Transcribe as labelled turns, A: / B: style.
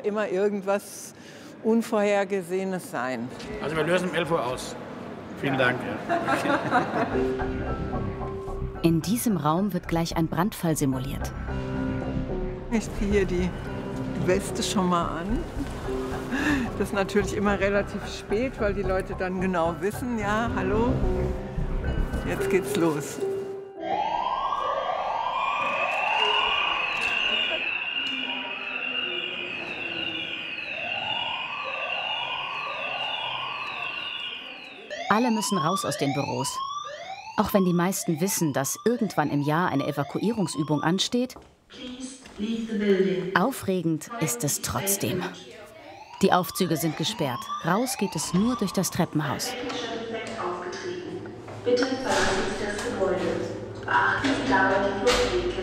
A: immer irgendwas Unvorhergesehenes sein.
B: Also wir lösen um 11 Uhr aus. Vielen Dank. Ja.
C: In diesem Raum wird gleich ein Brandfall simuliert.
A: Ich ziehe hier die Weste schon mal an. Das ist natürlich immer relativ spät, weil die Leute dann genau wissen, ja, hallo, jetzt geht's los.
C: Alle müssen raus aus den Büros. Auch wenn die meisten wissen, dass irgendwann im Jahr eine Evakuierungsübung ansteht, aufregend ist es trotzdem. Die Aufzüge sind gesperrt. Raus geht es nur durch das Treppenhaus.
D: Bitte verlassen Sie das Gebäude. Beachten Sie dabei die Fluchtwege.